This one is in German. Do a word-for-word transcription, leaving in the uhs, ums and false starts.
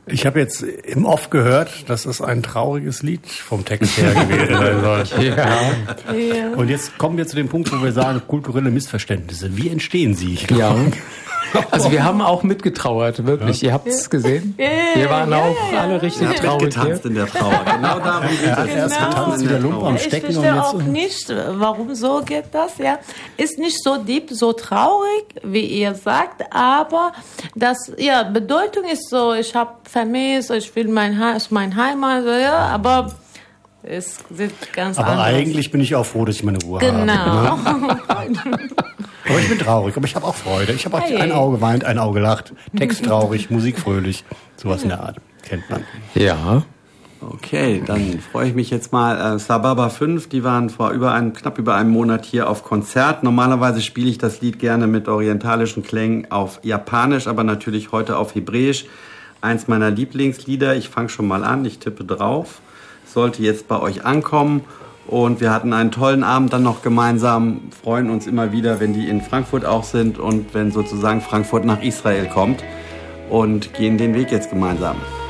Ich habe jetzt im Off gehört, dass es ein trauriges Lied vom Text her gewesen sein soll. Ja. Ja. Und jetzt kommen wir zu dem Punkt, wo wir sagen, kulturelle Missverständnisse. Wie entstehen sie? Ja. Also wir haben auch mitgetrauert, wirklich. Ja. Ihr habt es gesehen. Ja, wir waren ja, auch ja, alle richtig ja. traurig. getanzt hier. In der Trauer. Genau darum geht es. Er hat erst genau. getanzt wie der Lump am Stecken. Ich verstehe auch nicht, warum so geht das. Ja, ist nicht so deep, so traurig, wie ihr sagt, aber das, ja, Bedeutung ist so, ich habe vermisst, ich will mein, mein Heimat, ja, aber es sieht ganz aber anders. Aber eigentlich bin ich auch froh, dass ich meine Ruhe genau. habe. Genau. Aber ich bin traurig, aber ich habe auch Freude. Ich habe auch hey. ein Auge weint, ein Auge lacht. Text traurig, Musik fröhlich. Sowas in der Art. Kennt man. Ja. Okay, dann freue ich mich jetzt mal. Äh, Sababa fünf, die waren vor über einem, knapp über einem Monat hier auf Konzert. Normalerweise spiele ich das Lied gerne mit orientalischen Klängen auf Japanisch, aber natürlich heute auf Hebräisch. Eins meiner Lieblingslieder. Ich fange schon mal an, ich tippe drauf. Sollte jetzt bei euch ankommen. Und wir hatten einen tollen Abend dann noch gemeinsam, freuen uns immer wieder, wenn die in Frankfurt auch sind und wenn sozusagen Frankfurt nach Israel kommt und gehen den Weg jetzt gemeinsam.